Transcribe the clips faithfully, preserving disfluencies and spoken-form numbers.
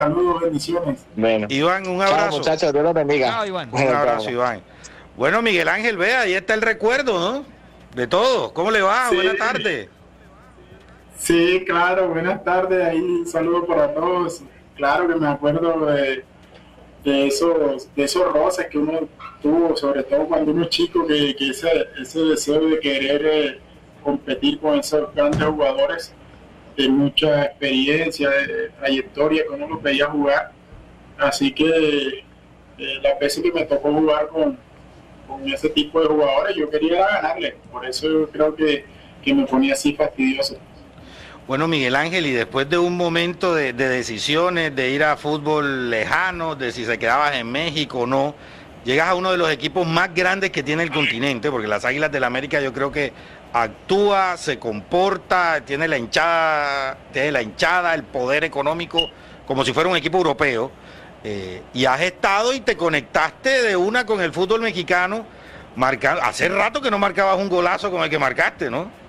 Saludos, bendiciones. Bueno. Iván, un abrazo. Chao, muchachos, Dios los bendiga. Chao, Iván. Un abrazo, Iván. Bueno, Miguel Ángel, vea, ahí está el recuerdo, ¿no? De todo. ¿Cómo le va? Sí. Buenas tardes. Sí, claro, buenas tardes. Ahí un saludo para todos. Claro que me acuerdo de, de esos de esos roces que uno tuvo, sobre todo cuando uno es chico, que, que ese, ese deseo de querer eh, competir con esos grandes jugadores de mucha experiencia, de trayectoria, que uno los veía jugar. Así que eh, las veces que me tocó jugar con, con ese tipo de jugadores, yo quería ganarle. Por eso yo creo que, que me ponía así fastidioso. Bueno, Miguel Ángel, y después de un momento de, de decisiones, de ir a fútbol lejano, de si se quedabas en México o no, llegas a uno de los equipos más grandes que tiene el continente, porque las Águilas del América yo creo que actúa, se comporta, tiene la hinchada, tiene la hinchada, el poder económico, como si fuera un equipo europeo, eh, y has estado y te conectaste de una con el fútbol mexicano, marcando, hace rato que no marcabas un golazo con el que marcaste, ¿no?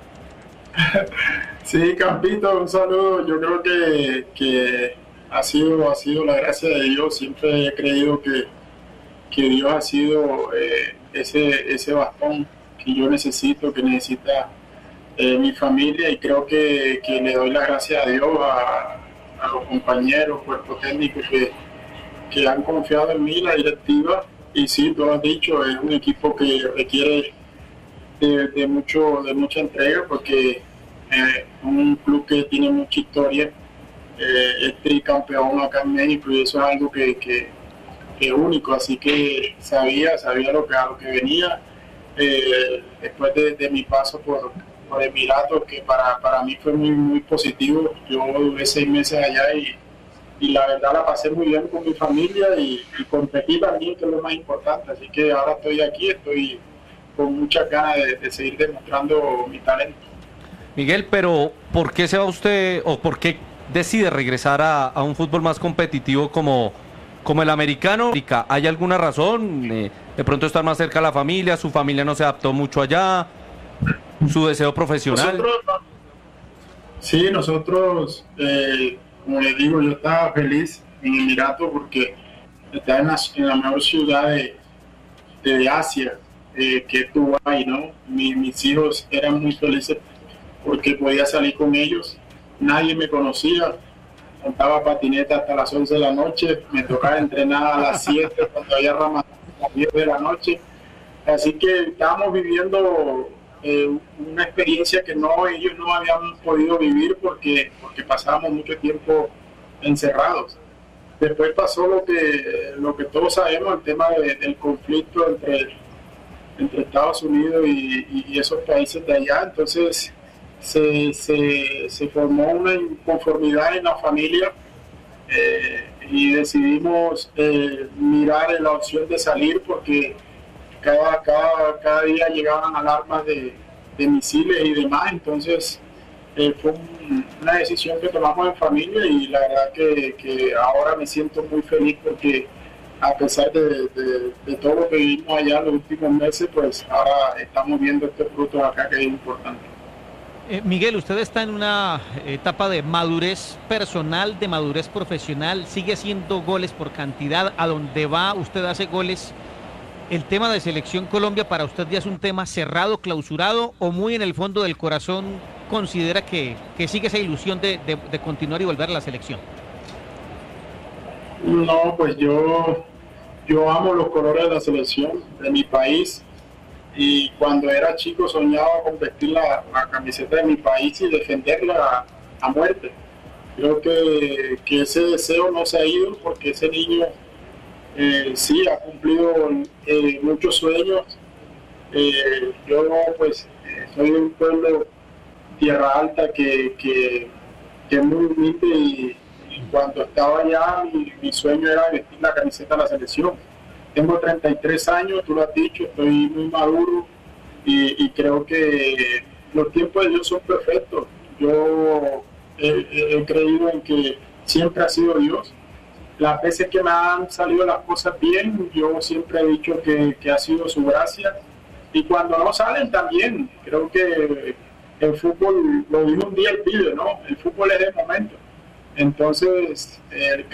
Sí, Campito, un saludo. Yo creo que, que ha sido ha sido la gracia de Dios. Siempre he creído que, que Dios ha sido eh, ese, ese bastón que yo necesito, que necesita eh, mi familia, y creo que, que le doy las gracias a Dios, a, a los compañeros, cuerpo técnico que, que han confiado en mí, la directiva. Y sí, tú lo has dicho, es un equipo que requiere de, de, mucho, de mucha entrega, porque eh, un club que tiene mucha historia, eh, es tricampeón acá en México, y eso es algo que, que, que es único. Así que sabía, sabía lo que, a lo que venía. Eh, después de, de mi paso por, por Emiratos, que para, para mí fue muy, muy positivo. Yo duré seis meses allá y, y la verdad la pasé muy bien con mi familia, y, y competí también, que es lo más importante. Así que ahora estoy aquí, estoy con muchas ganas de, de seguir demostrando mi talento. Miguel, pero ¿por qué se va usted o por qué decide regresar a, a un fútbol más competitivo como, como el americano? ¿Hay alguna razón? Eh, ¿De pronto estar más cerca de la familia? ¿Su familia no se adaptó mucho allá? ¿Su deseo profesional? Nosotros, sí, nosotros, eh, como les digo, yo estaba feliz en Emiratos porque estaba en la, en la mejor ciudad de, de Asia, eh, que es Dubái, ¿no? Mi, mis hijos eran muy felices porque podía salir con ellos. Nadie me conocía, montaba patineta hasta las once de la noche, me tocaba entrenar a las siete cuando había ramas a las diez de la noche. Así que estábamos viviendo eh, una experiencia que no ellos no habían podido vivir porque, porque pasábamos mucho tiempo encerrados. Después pasó lo que, lo que todos sabemos, el tema de, del conflicto entre, entre Estados Unidos y, y esos países de allá. Entonces Se, se, se formó una inconformidad en la familia, eh, y decidimos eh, mirar la opción de salir, porque cada, cada, cada día llegaban alarmas de, de misiles y demás. Entonces eh, fue un, una decisión que tomamos en familia, y la verdad que, que ahora me siento muy feliz porque a pesar de, de, de todo lo que vivimos allá los últimos meses, pues ahora estamos viendo este fruto acá, que es importante. Eh, Miguel, usted está en una etapa de madurez personal, de madurez profesional, sigue haciendo goles por cantidad, a donde va usted hace goles. ¿El tema de Selección Colombia para usted ya es un tema cerrado, clausurado, o muy en el fondo del corazón considera que, que sigue esa ilusión de, de, de continuar y volver a la selección? No, pues yo, yo amo los colores de la selección, de mi país. Y cuando era chico soñaba con vestir la, la camiseta de mi país y defenderla a, a muerte. Creo que, que ese deseo no se ha ido, porque ese niño eh, sí ha cumplido eh, muchos sueños. Eh, yo pues eh, soy de un pueblo, Tierra Alta, que, que, que es muy humilde, y, y cuando estaba allá mi, mi sueño era vestir la camiseta de la selección. Tengo treinta y tres años, tú lo has dicho, estoy muy maduro, y, y creo que los tiempos de Dios son perfectos. Yo he, he creído en que siempre ha sido Dios. Las veces que me han salido las cosas bien, yo siempre he dicho que, que ha sido su gracia. Y cuando no salen también, creo que el fútbol, lo dijo un día el pibe, ¿no? El fútbol es el momento. Entonces, el